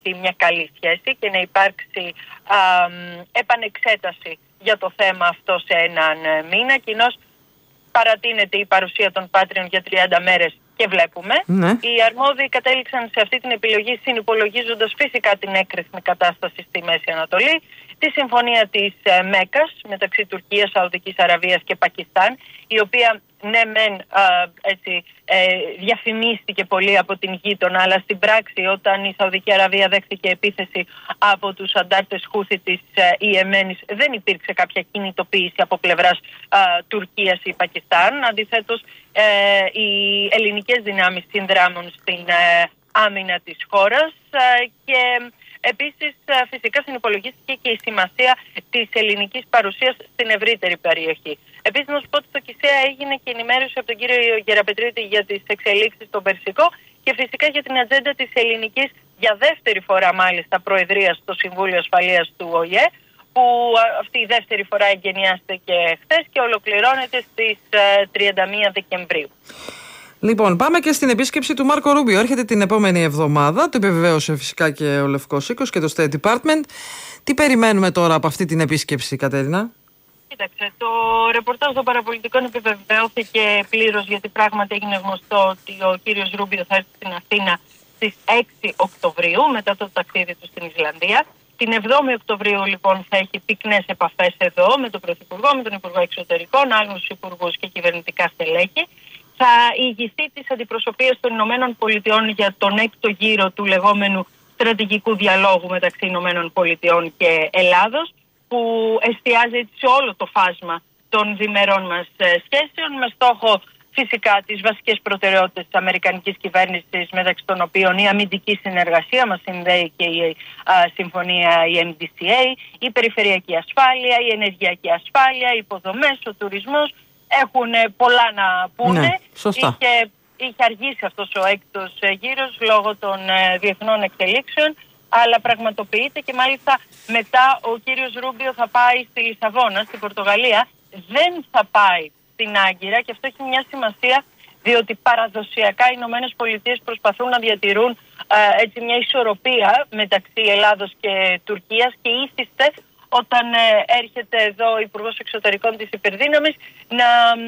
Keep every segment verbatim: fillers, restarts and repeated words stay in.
μια καλή σχέση και να υπάρξει α, επανεξέταση για το θέμα αυτό σε έναν μήνα. Κοινώς παρατείνεται η παρουσία των Πάτριων για τριάντα μέρες και βλέπουμε. Ναι. Οι αρμόδιοι κατέληξαν σε αυτή την επιλογή συνυπολογίζοντας φυσικά την έκρηθμη κατάσταση στη Μέση Ανατολή, τη συμφωνία της ε, Μέκας μεταξύ Τουρκίας, Σαουδικής Αραβίας και Πακιστάν, η οποία ναι μεν α, έτσι, ε, διαφημίστηκε πολύ από την γείτονα, αλλά στην πράξη όταν η Σαουδική Αραβία δέχθηκε επίθεση από τους αντάρτες Χούθη της ε, Ιεμένης δεν υπήρξε κάποια κινητοποίηση από πλευράς α, Τουρκίας ή Πακιστάν. Αντιθέτως ε, οι ελληνικές δυνάμεις συνδράμουν στην ε, άμυνα της χώρας ε, και επίσης φυσικά συνυπολογίστηκε και η σημασία της ελληνικής παρουσίας στην ευρύτερη περιοχή. Επίσης να σου πω ότι στο ΚΙΣΕΑ έγινε και ενημέρωση από τον κύριο Γεραπετρίτη για τις εξελίξεις στον Περσικό και φυσικά για την ατζέντα της ελληνικής για δεύτερη φορά μάλιστα προεδρίας στο Συμβούλιο Ασφαλείας του Ο Ε Ε, που αυτή η δεύτερη φορά εγκαινιάστηκε χθες και ολοκληρώνεται στις τριάντα μία Δεκεμβρίου. Λοιπόν, πάμε και στην επίσκεψη του Μάρκο Ρούμπιο. Έρχεται την επόμενη εβδομάδα. Το επιβεβαίωσε φυσικά και ο Λευκός Οίκος και το State Department. Τι περιμένουμε τώρα από αυτή την επίσκεψη, Κατερίνα? Κοίταξε, το ρεπορτάζ των παραπολιτικών επιβεβαιώθηκε πλήρως, γιατί πράγματι έγινε γνωστό ότι ο κύριος Ρούμπιο θα έρθει στην Αθήνα στις έξι Οκτωβρίου, μετά το ταξίδι του στην Ισλανδία. Την εβδόμη Οκτωβρίου λοιπόν θα έχει πυκνές επαφές εδώ με τον Πρωθυπουργό, με τον Υπουργό Εξωτερικών, άλλους υπουργούς και κυβερνητικά στελέχη. Θα ηγηθεί της αντιπροσωπείας των Ηνωμένων Πολιτειών για τον έκτο γύρο του λεγόμενου στρατηγικού διαλόγου μεταξύ Ηνωμένων Πολιτειών και Ελλάδος, που εστιάζει σε όλο το φάσμα των διμερών μας σχέσεων, με στόχο φυσικά τις βασικές προτεραιότητες της αμερικανικής κυβέρνησης, μεταξύ των οποίων η αμυντική συνεργασία, μας συνδέει και η α, συμφωνία, η εμ ντι σι έι, η περιφερειακή ασφάλεια, η ενεργειακή ασφάλεια, οι υποδομές, ο τουρισμός. Έχουν πολλά να πούνε. Ναι, σωστά. Είχε, είχε αργήσει αυτός ο έκτος γύρος λόγω των ε, διεθνών εξελίξεων, αλλά πραγματοποιείται και μάλιστα μετά ο κύριος Ρούμπιο θα πάει στη Λισαβόνα, στην Πορτογαλία. Δεν θα πάει στην Άγκυρα και αυτό έχει μια σημασία, διότι παραδοσιακά οι Ηνωμένες Πολιτείες προσπαθούν να διατηρούν ε, έτσι μια ισορροπία μεταξύ Ελλάδος και Τουρκίας και ήθιστε όταν ε, έρχεται εδώ ο Υπουργός Εξωτερικών της Υπερδύναμης να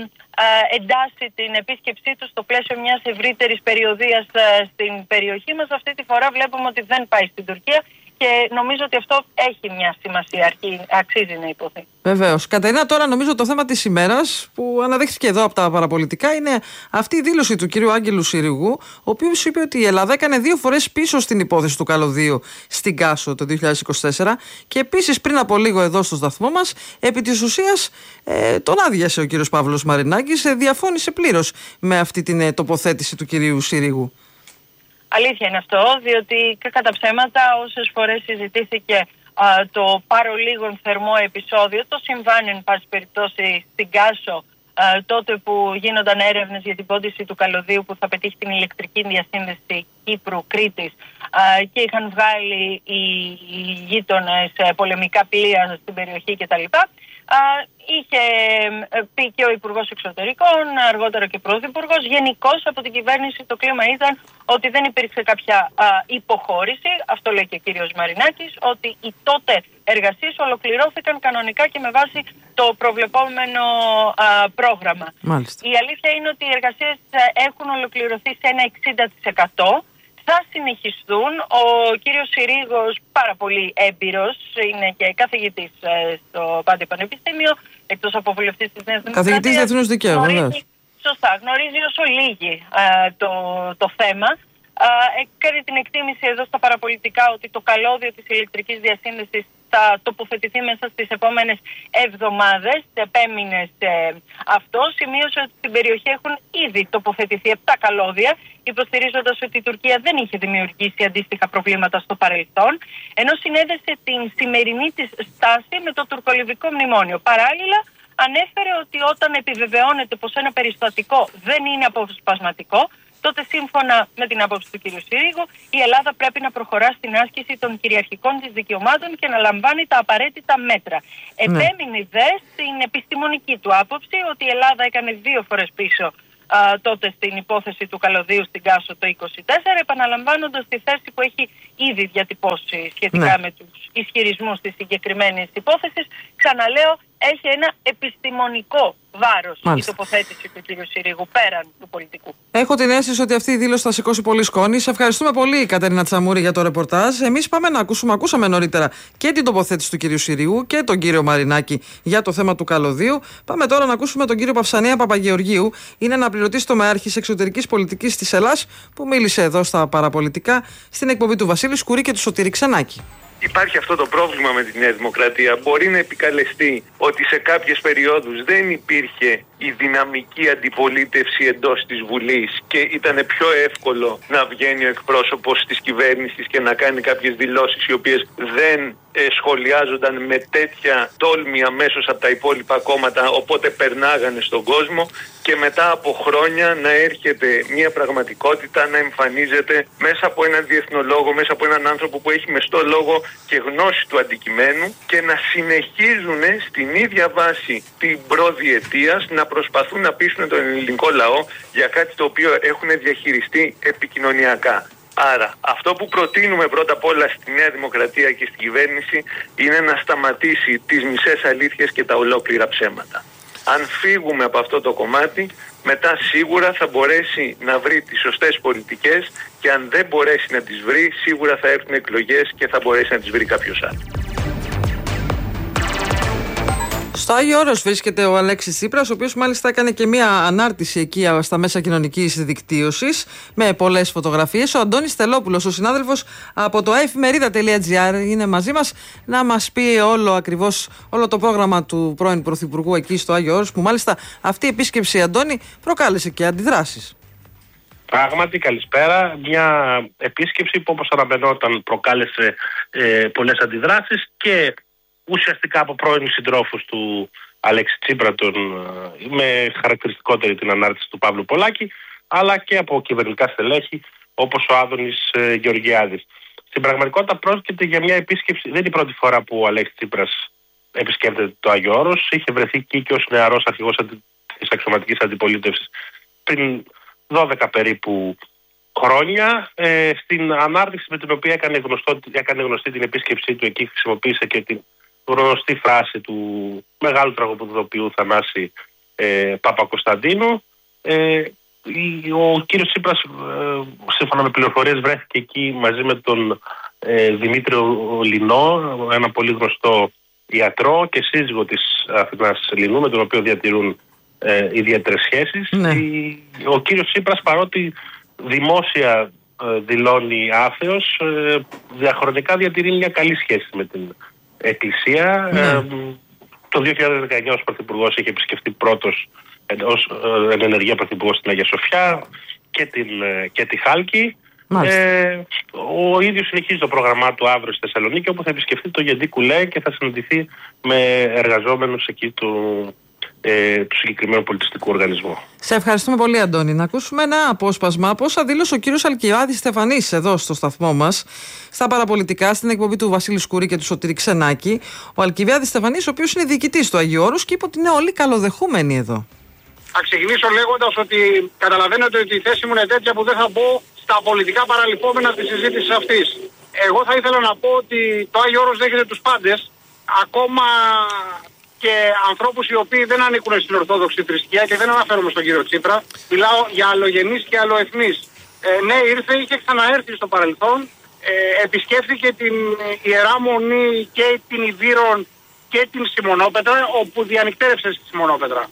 ε, εντάσσει την επίσκεψή του στο πλαίσιο μιας ευρύτερης περιοδίας ε, στην περιοχή μας. Αυτή τη φορά βλέπουμε ότι δεν πάει στην Τουρκία και νομίζω ότι αυτό έχει μια σημασία, αρκεί, αξίζει να υποθεί. Βεβαίως. Κατερίνα, τώρα νομίζω το θέμα της ημέρας που αναδείχθηκε εδώ από τα παραπολιτικά είναι αυτή η δήλωση του κυρίου Άγγελου Συρίγου, ο οποίος είπε ότι η Ελλάδα έκανε δύο φορές πίσω στην υπόθεση του καλωδίου στην Κάσο το δύο χιλιάδες είκοσι τέσσερα και επίσης πριν από λίγο εδώ στο σταθμό μας, επί της ουσίας ε, τον άδειασε ο κύριος Παύλος Μαρινάκης, ε, διαφώνησε πλήρως με αυτή την ε, τοποθέτηση του κυρίου Συρίγου. Αλήθεια είναι αυτό, διότι κατά ψέματα όσες φορές συζητήθηκε α, το παρολίγων θερμό επεισόδιο, το συμβάν εν πάση περιπτώσει στην Κάσο, α, τότε που γίνονταν έρευνες για την πόντιση του καλωδίου που θα πετύχει την ηλεκτρική διασύνδεση Κύπρου-Κρήτης και είχαν βγάλει οι, οι γείτονες πολεμικά πλοία στην περιοχή κτλ. Είχε πει και ο Υπουργός Εξωτερικών, αργότερα και Πρωθυπουργός. Γενικώς από την κυβέρνηση το κλίμα ήταν ότι δεν υπήρξε κάποια α, υποχώρηση, αυτό λέει και ο κύριος Μαρινάκης, ότι οι τότε εργασίες ολοκληρώθηκαν κανονικά και με βάση το προβλεπόμενο α, πρόγραμμα. Μάλιστα. Η αλήθεια είναι ότι οι εργασίες έχουν ολοκληρωθεί σε ένα εξήντα τοις εκατό. Θα συνεχιστούν. Ο κύριος Συρίγος, πάρα πολύ έμπειρος, είναι και καθηγητής ε, στο Πάντιο Πανεπιστήμιο, εκτός από βουλευτής της Νέας Δημοκρατίας. Καθηγητής διεθνούς δικαίου, βεβαίως. Σωστά, γνωρίζει όσο λίγοι ε, το, το θέμα. Ε, έκανε την εκτίμηση εδώ στα παραπολιτικά ότι το καλώδιο της ηλεκτρικής διασύνδεσης θα τοποθετηθεί μέσα στις επόμενες εβδομάδες, επέμεινε σε αυτό. Σημείωσε ότι στην περιοχή έχουν ήδη τοποθετηθεί επτά καλώδια, υποστηρίζοντας ότι η Τουρκία δεν είχε δημιουργήσει αντίστοιχα προβλήματα στο παρελθόν, ενώ συνέδεσε την σημερινή της στάση με το τουρκολιβικό μνημόνιο. Παράλληλα, ανέφερε ότι όταν επιβεβαιώνεται πως ένα περιστατικό δεν είναι αποσπασματικό, τότε σύμφωνα με την άποψη του κ. Συρίγου, η Ελλάδα πρέπει να προχωρά στην άσκηση των κυριαρχικών της δικαιωμάτων και να λαμβάνει τα απαραίτητα μέτρα. Ναι. Επέμεινε δε στην επιστημονική του άποψη ότι η Ελλάδα έκανε δύο φορές πίσω α, α, τότε στην υπόθεση του καλωδίου στην Κάσο το είκοσι τέσσερα, επαναλαμβάνοντας τη θέση που έχει ήδη διατυπώσει σχετικά ναι. με τους ισχυρισμούς της συγκεκριμένης υπόθεσης. Ξαναλέω, έχει ένα επιστημονικό βάρος η τοποθέτηση του κ. Συρίγου πέραν του πολιτικού. Έχω την αίσθηση ότι αυτή η δήλωση θα σηκώσει πολύ σκόνη. Σε ευχαριστούμε πολύ, Κατερίνα Τσαμούρη, για το ρεπορτάζ. Εμείς πάμε να ακούσουμε, ακούσαμε νωρίτερα και την τοποθέτηση του κ. Συρίγου και τον κύριο Μαρινάκη για το θέμα του καλωδίου. Πάμε τώρα να ακούσουμε τον κύριο Παυσανία Παπαγεωργίου. Είναι αναπληρωτής τομεάρχης εξωτερικής πολιτικής της Ελλάς, που μίλησε εδώ στα παραπολιτικά στην εκπομπή του Βασίλη Σκουρή και του Σωτήρη Ξενάκη. Υπάρχει αυτό το πρόβλημα με τη Νέα Δημοκρατία. Μπορεί να επικαλεστεί ότι σε κάποιες περιόδους δεν υπήρχε η δυναμική αντιπολίτευση εντός της Βουλής και ήταν πιο εύκολο να βγαίνει ο εκπρόσωπος της κυβέρνησης και να κάνει κάποιες δηλώσεις οι οποίες δεν ε, σχολιάζονταν με τέτοια τόλμη αμέσως από τα υπόλοιπα κόμματα, οπότε περνάγανε στον κόσμο, και μετά από χρόνια να έρχεται μια πραγματικότητα να εμφανίζεται μέσα από έναν διεθνολόγο, μέσα από έναν άνθρωπο που έχει μεστό λόγο και γνώση του αντικειμένου, και να συνεχίζουν στην ίδια βάση την προδιετίας να προσπαθούν να πείσουν τον ελληνικό λαό για κάτι το οποίο έχουν διαχειριστεί επικοινωνιακά. Άρα, αυτό που προτείνουμε πρώτα απ' όλα στη Νέα Δημοκρατία και στην κυβέρνηση είναι να σταματήσει τις μισές αλήθειες και τα ολόκληρα ψέματα. Αν φύγουμε από αυτό το κομμάτι, μετά σίγουρα θα μπορέσει να βρει τις σωστές πολιτικές, και αν δεν μπορέσει να τις βρει, σίγουρα θα έρθουν εκλογές και θα μπορέσει να τις βρει κάποιος άλλος. Στο Άγιο Όρος βρίσκεται ο Αλέξης Τσίπρας, ο οποίος μάλιστα έκανε και μία ανάρτηση εκεί στα μέσα κοινωνικής δικτύωσης με πολλές φωτογραφίες. Ο Αντώνης Τελόπουλος, ο συνάδελφος από το efemerida.gr, είναι μαζί μας να μας πει όλο ακριβώς όλο το πρόγραμμα του πρώην Πρωθυπουργού εκεί στο Άγιο Όρος, που μάλιστα αυτή η επίσκεψη, Αντώνη, προκάλεσε και αντιδράσεις. Πράγματι, καλησπέρα. Μια επίσκεψη που, όπως αναμενόταν, προκάλεσε ε, πολλές αντιδράσεις και ουσιαστικά από πρώην συντρόφους του Αλέξη Τσίπρα, τον, με χαρακτηριστικότερη την ανάρτηση του Παύλου Πολάκη, αλλά και από κυβερνητικά στελέχη όπως ο Άδωνης ε, Γεωργιάδης. Στην πραγματικότητα πρόκειται για μια επίσκεψη, δεν είναι η πρώτη φορά που ο Αλέξης Τσίπρας επισκέπτεται το Άγιο Όρος. Είχε βρεθεί εκεί και ως νεαρός αρχηγός αντι, της αξιωματικής αντιπολίτευσης πριν δώδεκα περίπου χρόνια. Ε, στην ανάρτηση με την οποία έκανε, γνωστό, έκανε γνωστή την επίσκεψή του εκεί, χρησιμοποίησε και την γνωστή φράση του μεγάλου τραγουδοποιού Θανάση ε, Παπακοσταντίνου. Ε, ο κύριος Τσίπρας, ε, σύμφωνα με πληροφορίες, βρέθηκε εκεί μαζί με τον ε, Δημήτριο Λινό, ένα πολύ γνωστό ιατρό και σύζυγο της Αθηνάς Λινού, με τον οποίο διατηρούν ε, ιδιαίτερες σχέσεις. Ναι. Ο κύριος Τσίπρας, παρότι δημόσια ε, δηλώνει άθεος, ε, διαχρονικά διατηρεί μια καλή σχέση με την Εκκλησία. Ναι. Ε, το δύο χιλιάδες δεκαεννιά ως Πρωθυπουργός είχε επισκεφτεί πρώτος ως ε, ενεργεία Πρωθυπουργός στην Αγία Σοφιά και, την, ε, και τη Χάλκη. Ε, ο ίδιος συνεχίζει το πρόγραμμά του αύριο στη Θεσσαλονίκη, όπου θα επισκεφτεί το Γεντή Κουλέ και θα συναντηθεί με εργαζόμενους εκεί του, ε, του συγκεκριμένου πολιτιστικού οργανισμού. Σε ευχαριστούμε πολύ, Αντώνη. Να ακούσουμε ένα απόσπασμα πώς δήλωσε ο κύριος Αλκιβάδης Στεφανής εδώ στο σταθμό μας, στα παραπολιτικά, στην εκπομπή του Βασίλη Σκουρή και του Σωτήρη Ξενάκη. Ο Αλκιβάδης Στεφανής, ο οποίος είναι διοικητής του Αγίου Όρους, και είπε ότι είναι όλοι καλοδεχούμενοι εδώ. Θα ξεκινήσω λέγοντας ότι καταλαβαίνετε ότι η θέση μου είναι τέτοια που δεν θα μπω στα πολιτικά παραλυπόμενα της συζήτησης αυτής. Εγώ θα ήθελα να πω ότι το Άγιο Όρος δέχεται τους πάντες, ακόμα και ανθρώπους οι οποίοι δεν ανήκουν στην Ορθόδοξη θρησκεία, και δεν αναφέρομαι στον κύριο Τσίπρα. Μιλάω για αλλογενείς και αλλοεθνείς. Ε, ναι, ήρθε, είχε ξαναέρθει στο παρελθόν, ε, επισκέφθηκε την Ιερά Μονή και την Ιδύρων και την Σιμονόπετρα, όπου διανυκτέρευσε στη Σιμονόπετρα.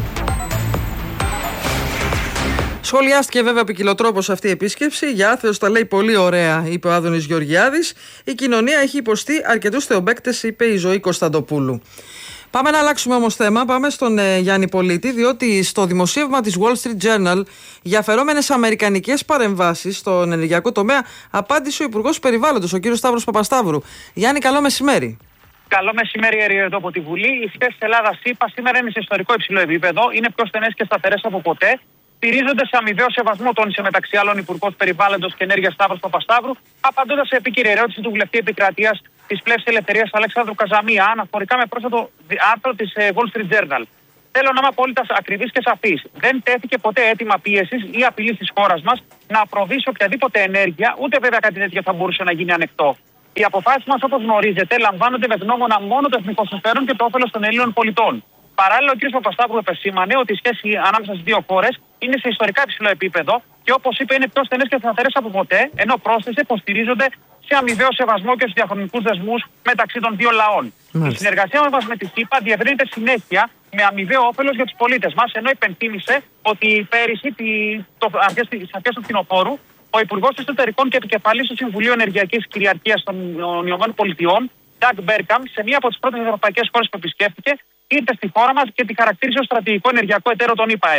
Σχολιάστηκε βέβαια ποικιλοτρόπως αυτή η επίσκεψη. Για άθεος τα λέει πολύ ωραία, είπε ο Άδωνης Γεωργιάδης. Η κοινωνία έχει υποστεί αρκετούς θεομπαίκτες, είπε η Ζωή Κωνσταντοπούλου. Πάμε να αλλάξουμε όμως θέμα. Πάμε στον ε, Γιάννη Πολίτη, διότι στο δημοσίευμα της Wall Street Journal για φερόμενες αμερικανικές παρεμβάσεις στον ενεργειακό τομέα απάντησε ο Υπουργός Περιβάλλοντος, ο κύριος Σταύρος Παπασταύρου. Γιάννη, καλό μεσημέρι. Καλό μεσημέρι, εδώ από τη Βουλή. Οι σχέσεις Ελλάδα-ΣΥΠΑ σήμερα είναι σε ιστορικό υψηλό επίπεδο. Είναι πιο στενές και σταθερές από ποτέ. Στηρίζονται σε αμοιβαίο σεβασμό, τόνισε μεταξύ άλλων Υπουργός Περιβάλλοντος και Ενέργειας Σταύρος Παπασταύρου, απαντώντας σε επίκαιρη ερώτηση του βουλευτή Επικρατείας της Πλεύσης Ελευθερίας Αλέξανδρου Καζαμία, αναφορικά με πρόσφατο άρθρο της Wall Street Journal. Θέλω να είμαι απόλυτα ακριβής και σαφής. Δεν τέθηκε ποτέ αίτημα πίεσης ή απειλής της χώρας μας να προβεί σε οποιαδήποτε ενέργεια, ούτε βέβαια κάτι τέτοιο θα μπορούσε να γίνει ανεκτό. Οι αποφάσεις μας, όπως γνωρίζετε, λαμβάνονται με γνώμονα μόνο το εθνικό συμφέρον και το όφελος των Ελλήνων πολιτών. Παράλληλα, ο κ. Παπασταύρου επεσήμανε ότι η σχέση ανάμεσα στις δύο χώρες είναι σε ιστορικά υψηλό επίπεδο και, όπως είπε, είναι πιο στενές και σταθερές από ποτέ, ενώ πρόσθεσε πως στηρίζονται σε αμοιβαίο σεβασμό και στους διαχρονικούς δεσμούς μεταξύ των δύο λαών. Μάλιστα. Η συνεργασία μας με τη ΣΥΠΑ διευρύνεται συνέχεια με αμοιβαίο όφελος για τους πολίτες μας, ενώ υπενθύμησε ότι πέρυσι, αρχές του φθινοπόρου, ο Υπουργός Εσωτερικών και Επικεφαλής του Συμβουλίου Ενεργειακής Κυριαρχίας των ΗΠΑ, Ντάγκ Μπέρκαμ, σε μία από τις πρώτες ευρωπαϊκές χώρες που επισκέφθηκε, ήρθε στη χώρα μας και τη χαρακτήρισε ως στρατηγικό ενεργειακό εταίρο των ΗΠΑ.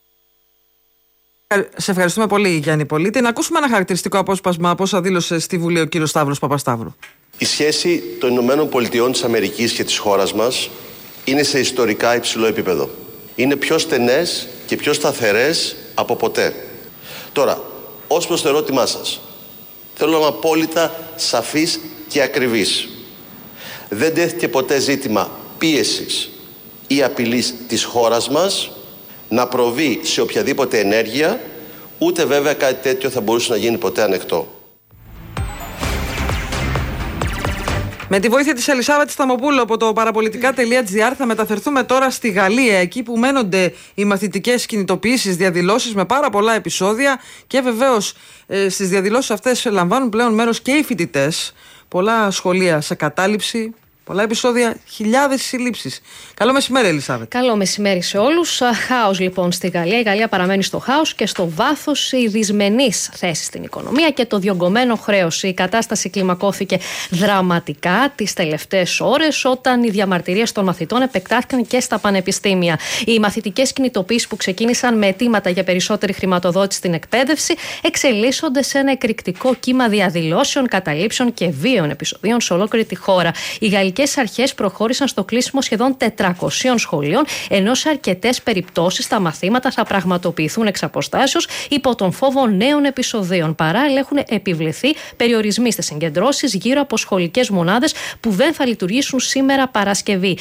Σε ευχαριστούμε πολύ, Γιάννη Πολίτη. Να ακούσουμε ένα χαρακτηριστικό απόσπασμα από όσα δήλωσε στη Βουλή ο κύριος Σταύρος Παπασταύρου. Η σχέση των Ηνωμένων Πολιτειών της Αμερικής και της χώρας μας είναι σε ιστορικά υψηλό επίπεδο. Είναι πιο στενές και πιο σταθερές από ποτέ. Τώρα, ως προς το ερώτημά σας, θέλω να είμαι απόλυτα σαφής και ακριβής. Δεν τέθηκε ποτέ ζήτημα πίεσης ή απειλής της χώρας μας να προβεί σε οποιαδήποτε ενέργεια, ούτε βέβαια κάτι τέτοιο θα μπορούσε να γίνει ποτέ ανεκτό. Με τη βοήθεια της Ελισάβετ Σταμοπούλου από το παραπολιτικά τελεία τζι άρ θα μεταφερθούμε τώρα στη Γαλλία, εκεί που μένονται οι μαθητικές κινητοποιήσεις, διαδηλώσεις με πάρα πολλά επεισόδια και βεβαίως ε, στις διαδηλώσεις αυτές λαμβάνουν πλέον μέρος και οι φοιτητές. Πολλά σχολεία σε κατάληψη, πολλά επεισόδια, χιλιάδες συλλήψεις. Καλό μεσημέρι, Ελισάβετ. Καλό μεσημέρι σε όλους. Χάος λοιπόν στη Γαλλία. Η Γαλλία παραμένει στο χάος και στο βάθος η δυσμενής θέση στην οικονομία και το διωγγωμένο χρέος. Η κατάσταση κλιμακώθηκε δραματικά τις τελευταίες ώρες, όταν οι διαμαρτυρίες των μαθητών επεκτάθηκαν και στα πανεπιστήμια. Οι μαθητικές κινητοποιήσεις που ξεκίνησαν με αιτήματα για περισσότερη χρηματοδότηση στην εκπαίδευση εξελίσσονται σε ένα εκρηκτικό κύμα διαδηλώσεων, καταλήψεων και βίαιων επεισοδίων σε ολόκληρη τη χώρα. Οι γαλλικές αρχές προχώρησαν στο κλείσιμο σχεδόν τετρακοσίων σχολείων, ενώ σε αρκετές περιπτώσεις τα μαθήματα θα πραγματοποιηθούν εξ αποστάσεως υπό τον φόβο νέων επεισοδίων. Παράλληλα, έχουν επιβληθεί περιορισμοί στις συγκεντρώσεις γύρω από σχολικές μονάδες που δεν θα λειτουργήσουν σήμερα Παρασκευή.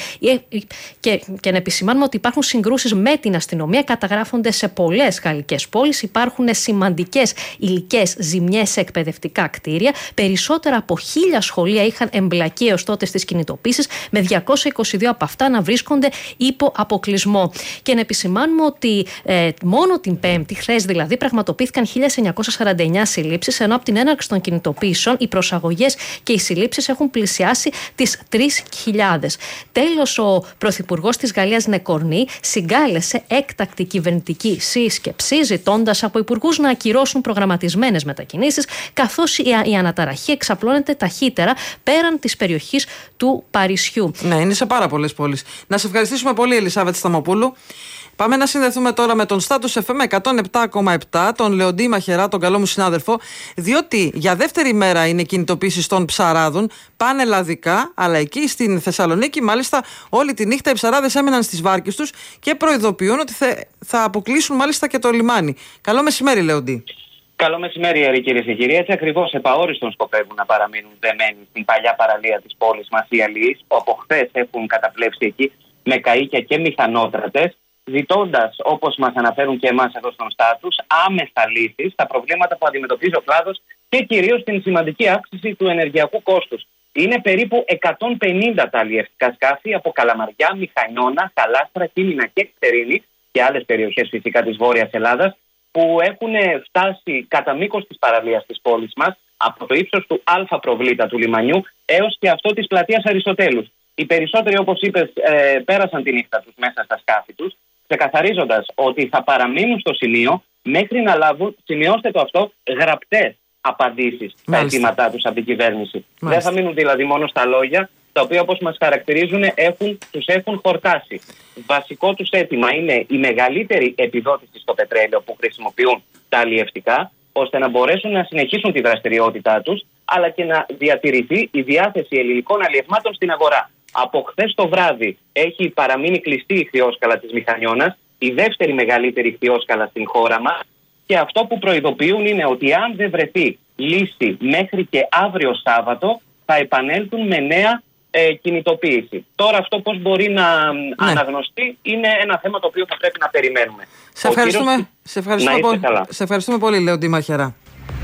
Και, και να επισημάνουμε ότι υπάρχουν συγκρούσεις με την αστυνομία, καταγράφονται σε πολλές γαλλικές πόλεις, υπάρχουν σημαντικές υλικές ζημιές σε εκπαιδευτικά κτίρια. Περισσότερα από χίλια σχολεία είχαν εμπλακεί έως τότε στις κινητοποίησεις, με διακόσια είκοσι δύο από αυτά να βρίσκονται υπό αποκλεισμό. Και να επισημάνουμε ότι ε, μόνο την Πέμπτη, χθες δηλαδή, πραγματοποιήθηκαν χίλια εννιακόσιες σαράντα εννέα συλλήψεις, ενώ από την έναρξη των κινητοποίησεων οι προσαγωγές και οι συλλήψεις έχουν πλησιάσει τις τρεις χιλιάδες. Τέλος, ο Πρωθυπουργός της Γαλλίας Νεκορνή συγκάλεσε έκτακτη κυβερνητική σύσκεψη, ζητώντας από υπουργούς να ακυρώσουν προγραμματισμένες μετακινήσεις, καθώς η, η αναταραχή εξαπλώνεται ταχύτερα πέραν της περιοχής του Παρισιού. Ναι, είναι σε πάρα πολλές πόλεις. Να σε ευχαριστήσουμε πολύ, Ελισάβετ Σταμοπούλου. Πάμε να συνδεθούμε τώρα με τον Status εφ εμ εκατόν επτά κόμμα επτά, τον Λεοντή Μαχερά, τον καλό μου συνάδελφο, διότι για δεύτερη μέρα είναι κινητοποίησεις των ψαράδων πανελλαδικά, αλλά εκεί στην Θεσσαλονίκη, μάλιστα, όλη τη νύχτα οι ψαράδες έμειναν στις βάρκες τους και προειδοποιούν ότι θα αποκλείσουν μάλιστα και το λιμάνι. Καλό μεσημέρι, Λεοντή. Καλό μεσημέρι, κυρίες και κύριοι. Έτσι ακριβώς επαόριστον σκοπεύουν να παραμείνουν δεμένοι στην παλιά παραλία της πόλης μας οι αλληλείς, που από χθες έχουν καταπλέψει εκεί με καΐκια και μηχανότρατες, ζητώντας, όπως μας αναφέρουν και εμάς εδώ στον Στάτους, άμεσα λύσεις στα προβλήματα που αντιμετωπίζει ο κλάδος και κυρίως την σημαντική αύξηση του ενεργειακού κόστους. Είναι περίπου εκατόν πενήντα τα αλλιευτικά σκάφη από Καλαμαριά, Μηχανιώνα, Καλάστρα, Κίμηνα και Εξτερίνη και άλλες περιοχές φυσικά της Βόρειας Ελλάδας, που έχουν φτάσει κατά μήκος της παραλίας της πόλης μας, από το ύψος του Α προβλήτα του λιμανιού έως και αυτό της πλατείας Αριστοτέλους. Οι περισσότεροι, όπως είπες, ε, πέρασαν τη νύχτα τους μέσα στα σκάφη τους, ξεκαθαρίζοντας ότι θα παραμείνουν στο σημείο μέχρι να λάβουν, σημειώστε το αυτό, γραπτές απαντήσεις στα αιτήματά τους από την κυβέρνηση. Μάλιστα. Δεν θα μείνουν δηλαδή μόνο στα λόγια, τα οποία, όπως μας χαρακτηρίζουν, έχουν, τους έχουν χορτάσει. Βασικό τους αίτημα είναι η μεγαλύτερη επιδότηση στο πετρέλαιο που χρησιμοποιούν τα αλλιευτικά, ώστε να μπορέσουν να συνεχίσουν τη δραστηριότητά τους, αλλά και να διατηρηθεί η διάθεση ελληνικών αλλιευμάτων στην αγορά. Από χθες το βράδυ έχει παραμείνει κλειστή η χθιόσκαλα της Μηχανιώνας, η δεύτερη μεγαλύτερη χθιόσκαλα στην χώρα μας, και αυτό που προειδοποιούν είναι ότι αν δεν βρεθεί λύση μέχρι και αύριο Σάββατο, θα επανέλθουν με νέα ε, κινητοποίηση. Τώρα αυτό πώς μπορεί να ναι. αναγνωστεί είναι ένα θέμα το οποίο θα πρέπει να περιμένουμε. Σε ευχαριστούμε, κύριος... σε ευχαριστούμε, πολύ. σε ευχαριστούμε πολύ, Λέοντι Μαχαιρά.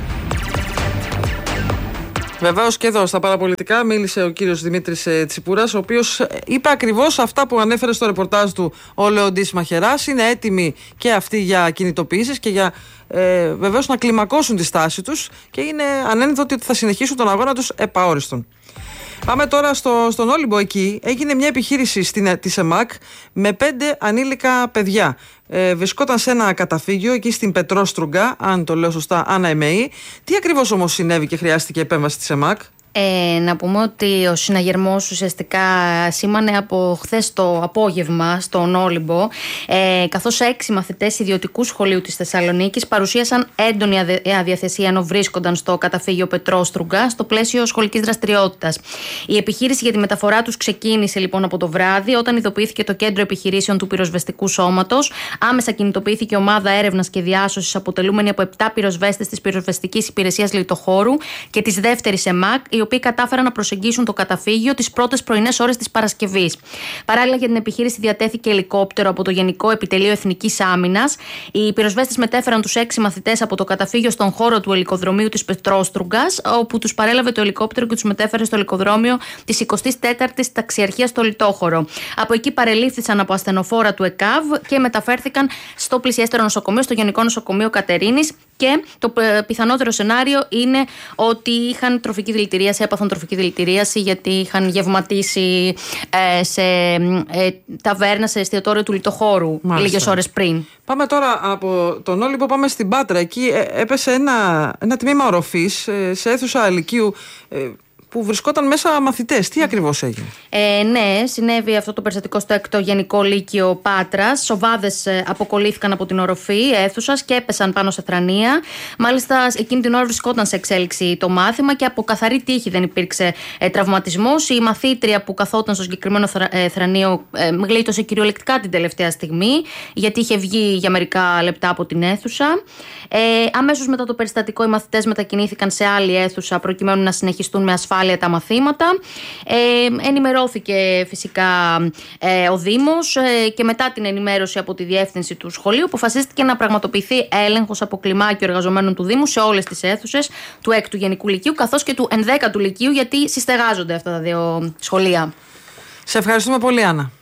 Βεβαίως και εδώ στα παραπολιτικά μίλησε ο κύριος Δημήτρης Τσιπούρας, ο οποίος είπε ακριβώς αυτά που ανέφερε στο ρεπορτάζ του ο Λέοντις Μαχαιράς. Είναι έτοιμοι και αυτοί για κινητοποιήσεις και για ε, βεβαίως να κλιμακώσουν τη στάση τους και είναι ανένδοτοι ότι θα συνεχίσουν τον αγώνα τους επαόριστον. Πάμε τώρα στο, στον Όλυμπο. Εκεί έγινε μια επιχείρηση στην, της ΕΜΑΚ με πέντε ανήλικα παιδιά. Ε, βρισκόταν σε ένα καταφύγιο εκεί στην Πετρόστρογκα, αν το λέω σωστά, Άννα ΕΜΕΗ. Τι ακριβώς όμως συνέβη και χρειάστηκε επέμβαση της ΕΜΑΚ? Ε, να πούμε ότι ο συναγερμός ουσιαστικά σήμανε από χθες το απόγευμα στον Όλυμπο, ε, καθώς έξι μαθητές ιδιωτικού σχολείου της Θεσσαλονίκης παρουσίασαν έντονη αδιαθεσία ενώ βρίσκονταν στο καταφύγιο Πετρόστρογκα στο πλαίσιο σχολικής δραστηριότητας. Η επιχείρηση για τη μεταφορά τους ξεκίνησε λοιπόν από το βράδυ, όταν ειδοποιήθηκε το κέντρο επιχειρήσεων του πυροσβεστικού σώματος. Άμεσα κινητοποιήθηκε ομάδα έρευνας και διάσωσης αποτελούμενη από επτά πυροσβέστες της πυροσβεστικής υπηρεσίας Λειτοχώρου και της δεύτερης ΕΜΑΚ, οι οποίοι κατάφεραν να προσεγγίσουν το καταφύγιο τις πρώτες πρωινές ώρες της Παρασκευής. Παράλληλα, για την επιχείρηση διατέθηκε ελικόπτερο από το Γενικό Επιτελείο Εθνικής Άμυνας. Οι πυροσβέστες μετέφεραν τους έξι μαθητές από το καταφύγιο στον χώρο του ελικοδρομίου της Πετρόστρογγας, όπου τους παρέλαβε το ελικόπτερο και τους μετέφερε στο ελικοδρόμιο της εικοστής τέταρτης Ταξιαρχίας στο Λιτόχωρο. Από εκεί παρελήφθησαν από ασθενοφόρα του ΕΚΑΒ και μεταφέρθηκαν στο πλησιέστερο νοσοκομείο, στο Γενικό Νοσοκομείο Κατερίνης. Και το πιθανότερο σενάριο είναι ότι είχαν τροφική δηλητηρίαση, έπαθαν τροφική δηλητηρίαση, γιατί είχαν γευματίσει ε, σε ε, ταβέρνα, σε εστιατόριο του Λιτοχώρου λίγες ώρες πριν. Πάμε τώρα από τον Όλυμπο, πάμε στην Πάτρα. Εκεί ε, έπεσε ένα, ένα τμήμα οροφής ε, σε αίθουσα λυκείου ε, που βρισκόταν μέσα μαθητές. Τι ακριβώς έγινε? Ε, ναι, συνέβη αυτό το περιστατικό στο έκτο Γενικό Λύκειο Πάτρας. Σοβάδες αποκολλήθηκαν από την οροφή αίθουσας και έπεσαν πάνω σε θρανία. Μάλιστα, εκείνη την ώρα βρισκόταν σε εξέλιξη το μάθημα και από καθαρή τύχη δεν υπήρξε ε, τραυματισμός. Η μαθήτρια που καθόταν στο συγκεκριμένο θρα, ε, θρανίο ε, γλίτωσε κυριολεκτικά την τελευταία στιγμή, γιατί είχε βγει για μερικά λεπτά από την αίθουσα. Ε, αμέσως μετά το περιστατικό, οι μαθητές μετακινήθηκαν σε άλλη αίθουσα προκειμένου να συνεχιστούν με ασφάλεια τα μαθήματα. Ε, ενημερώθηκε φυσικά ε, ο Δήμος ε, και μετά την ενημέρωση από τη διεύθυνση του σχολείου αποφασίστηκε να πραγματοποιηθεί έλεγχος από κλιμάκιο εργαζομένων του Δήμου σε όλες τις αίθουσες του έκτου Γενικού Λυκείου καθώς και του ενδέκατου Λυκείου, γιατί συστεγάζονται αυτά τα δύο σχολεία. Σε ευχαριστούμε πολύ, Άννα.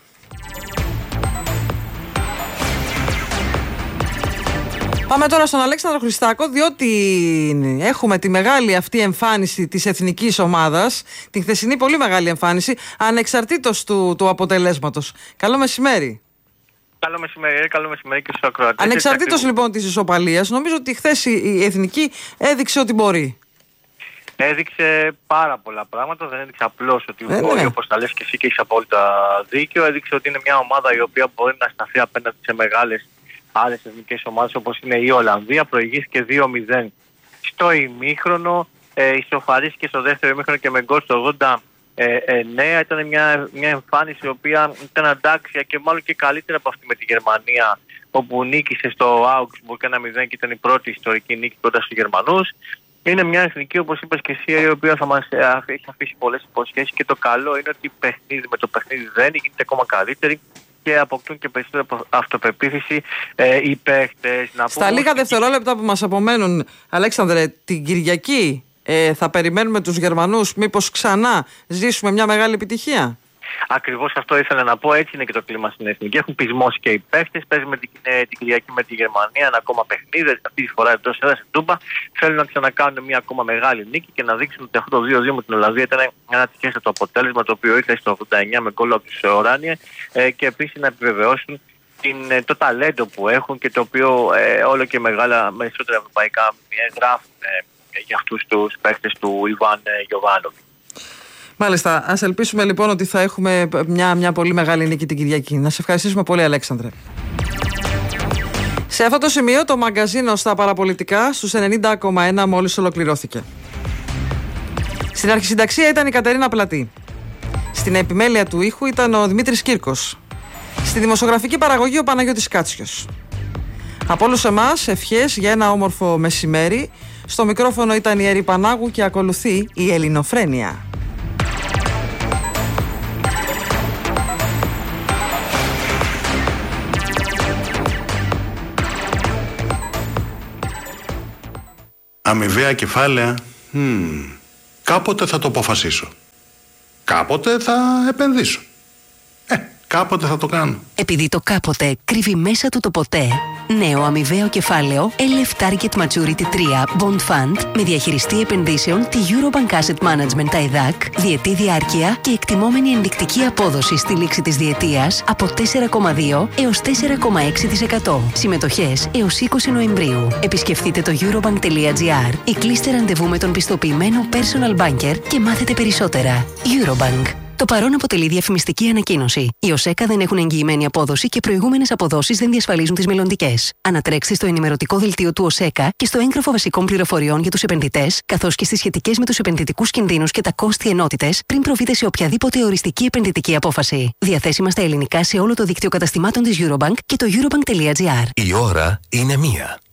Πάμε τώρα στον Αλέξανδρο Χριστάκο, διότι έχουμε τη μεγάλη αυτή εμφάνιση της εθνικής ομάδας, την χθεσινή πολύ μεγάλη εμφάνιση, ανεξαρτήτως του, του αποτελέσματος. Καλό μεσημέρι. Καλό μεσημέρι, καλό μεσημέρι και στους ακροατές. Ανεξαρτήτως λοιπόν της ισοπαλίας, νομίζω ότι χθες η εθνική έδειξε ότι μπορεί. Έδειξε πάρα πολλά πράγματα, δεν έδειξε απλώς ότι ε, μπορεί, ναι. όπως τα λες και εσύ και έχεις απόλυτα δίκιο. Έδειξε ότι είναι μια ομάδα η οποία μπορεί να σταθεί απέναντι σε μεγάλες άλλες εθνικές ομάδες όπως είναι η Ολλανδία. Προηγήθηκε δύο μηδέν στο ημίχρονο, ε, ισοφαρίστηκε στο δεύτερο ημίχρονο και με γκολ στο ογδόντα εννέα. Ήταν μια, μια εμφάνιση η οποία ήταν αντάξια και μάλλον και καλύτερα από αυτή με τη Γερμανία, όπου νίκησε στο Augsburg ένα μηδέν και ήταν η πρώτη ιστορική νίκη κοντά στους Γερμανούς. Είναι μια εθνική, όπως είπες και εσύ, η οποία θα μας έχει αφήσει πολλές υποσχέσεις και το καλό είναι ότι παιχνίδι με το παιχνίδι δεν γίνεται ακόμα καλύτερη και αποκτούν και περισσότερη αυτοπεποίθηση ε, οι παίχτες. Στα λίγα δευτερόλεπτα που μας απομένουν, Αλέξανδρε, την Κυριακή ε, θα περιμένουμε τους Γερμανούς, μήπως ξανά ζήσουμε μια μεγάλη επιτυχία? Ακριβώς αυτό ήθελα να πω, έτσι είναι και το κλίμα στην εθνική. Έχουν πεισμώσει και οι παίχτες. Παίζει με την, την Κυριακή με τη Γερμανία ένα ακόμα παιχνίδι. Αυτή τη φορά εντός έδρας στην Τούμπα. Θέλουν να ξανακάνουν μια ακόμα μεγάλη νίκη και να δείξουν ότι αυτό το δύο δύο με την Ολλανδία ήταν ένα τυχαίστατο αποτέλεσμα, το οποίο ήρθε στο ογδόντα εννέα με γκολ από τους Οράνιε, ε, και επίσης να επιβεβαιώσουν την, το ταλέντο που έχουν και το οποίο ε, όλο και μεγάλα περισσότερα ευρωπαϊκά γράφουν ε, για αυτούς τους παίχτες του Ιβάν Γιοβάνοβιτς. Μάλιστα. Ας ελπίσουμε λοιπόν ότι θα έχουμε μια, μια πολύ μεγάλη νίκη την Κυριακή. Να σε ευχαριστήσουμε πολύ, Αλέξανδρε. Σε αυτό το σημείο το μαγκαζίνο στα παραπολιτικά στους ενενήντα κόμμα ένα μόλις ολοκληρώθηκε. Στην αρχισυνταξία ήταν η Κατερίνα Πλατή. Στην επιμέλεια του ήχου ήταν ο Δημήτρης Κύρκος. Στη δημοσιογραφική παραγωγή ο Παναγιώτης Κάτσιος. Από όλους εμάς ευχές για ένα όμορφο μεσημέρι. Στο μικρόφωνο ήταν η Ερή Πανάγου και ακολουθεί η Ελληνοφρένεια. Αμοιβαία κεφάλαια. Hmm. Κάποτε θα το αποφασίσω. Κάποτε θα επενδύσω. Ε, κάποτε θα το κάνω. Επειδή το κάποτε κρύβει μέσα του το ποτέ, νέο αμοιβαίο κεφάλαιο ελ εφ Target Maturity τρία Bond Fund με διαχειριστή επενδύσεων τη Eurobank Asset Management τα ΕΔΑΚ, διετή διάρκεια και εκτιμόμενη ενδεικτική απόδοση στη λήξη της διετίας από τέσσερα κόμμα δύο έως τέσσερα κόμμα έξι τοις εκατό. Συμμετοχές έως είκοσι Νοεμβρίου. Επισκεφτείτε το eurobank.gr ή κλείστε ραντεβού με τον πιστοποιημένο personal banker και μάθετε περισσότερα. Eurobank. Το παρόν αποτελεί διαφημιστική ανακοίνωση. Οι ΟΣΕΚΑ δεν έχουν εγγυημένη απόδοση και προηγούμενες αποδόσεις δεν διασφαλίζουν τις μελλοντικές. Ανατρέξτε στο ενημερωτικό δελτίο του ΟΣΕΚΑ και στο έγγραφο βασικών πληροφοριών για τους επενδυτές, καθώς και στις σχετικές με τους επενδυτικούς κινδύνους και τα κόστη ενότητες, πριν προβείτε σε οποιαδήποτε οριστική επενδυτική απόφαση. Διαθέσιμα στα ελληνικά σε όλο το δίκτυο καταστημάτων της Eurobank και το eurobank.gr. Η ώρα είναι μία.